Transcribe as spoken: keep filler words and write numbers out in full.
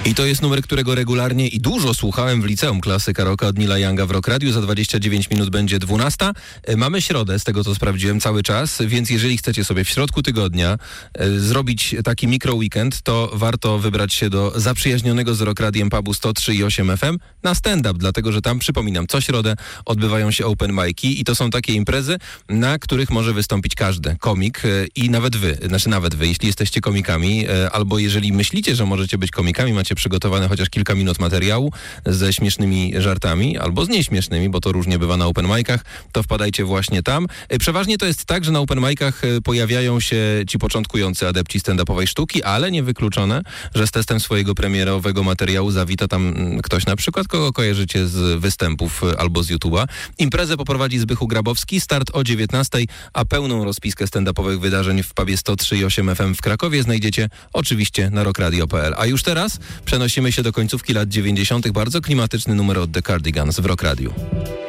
I to jest numer, którego regularnie i dużo słuchałem w liceum. Klasyka rocka od Neila Younga w Rock Radiu. Za dwadzieścia dziewięć minut będzie dwunasta. Mamy środę, z tego co sprawdziłem, cały czas, więc jeżeli chcecie sobie w środku tygodnia e, zrobić taki mikro weekend, to warto wybrać się do zaprzyjaźnionego z Rock Radiem pubu sto trzy i osiem F M na stand-up, dlatego że tam, przypominam, co środę odbywają się open mic'i i to są takie imprezy, na których może wystąpić każdy komik e, i nawet wy, znaczy nawet wy, jeśli jesteście komikami, e, albo jeżeli myślicie, że możecie być komikami, macie przygotowane chociaż kilka minut materiału ze śmiesznymi żartami albo z nieśmiesznymi, bo to różnie bywa na open mic'ach, to wpadajcie właśnie tam. Przeważnie to jest tak, że na open mic'ach pojawiają się ci początkujący adepci stand-upowej sztuki, ale niewykluczone, że z testem swojego premierowego materiału zawita tam ktoś na przykład, kogo kojarzycie z występów albo z YouTube'a. Imprezę poprowadzi Zbychu Grabowski, start o dziewiętnastej, a pełną rozpiskę stand-upowych wydarzeń w pubie sto trzy i osiem F M w Krakowie znajdziecie oczywiście na rockradio kropka p l. A już teraz przenosimy się do końcówki lat dziewięćdziesiątych. Bardzo klimatyczny numer od The Cardigans w Rock Radiu.